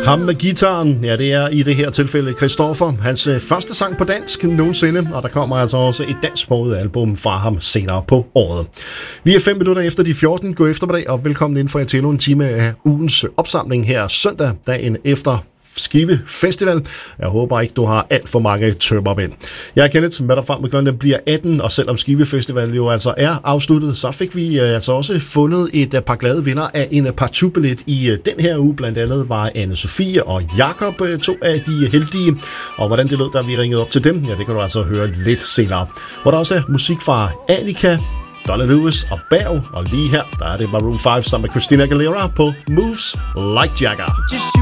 Ham med guitaren, ja, det er i det her tilfælde Christoffer. Hans første sang på dansk nogensinde, og der kommer altså også et dansksproget album fra ham senere på året. Vi er 5 minutter efter de 14. God eftermiddag, og velkommen ind for jer til endnu en time af ugens opsamling her søndag, dagen efter Skive Festival. Jeg håber ikke, du har alt for mange tømmermænd. Jeg er Kenneth, med dig frem med klokken bliver 18, og selvom Skive Festival jo altså er afsluttet, så fik vi altså også fundet et par glade vinder af en partout-billet i den her uge. Blandt andet var Anne-Sophie og Jakob to af de heldige, og hvordan det lød, da vi ringede op til dem, ja, det kan du altså høre lidt senere. Hvor der også er musik fra Annika, Donna Lewis og Berg, og lige her, der er det Maroon 5 sammen med Christina Aguilera på Moves Like Jagger.